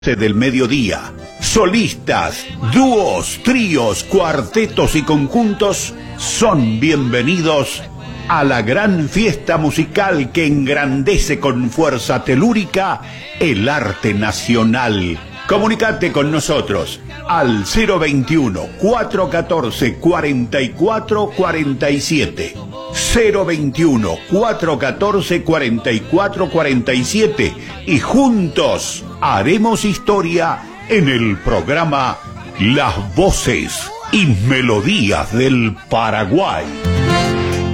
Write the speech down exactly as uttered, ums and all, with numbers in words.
del mediodía. Solistas, dúos, tríos, cuartetos y conjuntos son bienvenidos a la gran fiesta musical que engrandece con fuerza telúrica el arte nacional. Comunicate con nosotros al cero veintiuno, cuatrocientos catorce, cuarenta y cuatro cuarenta y siete. cero veintiuno, cuatrocientos catorce, cuarenta y cuatro cuarenta y siete y juntos haremos historia en el programa Las Voces y Melodías del Paraguay.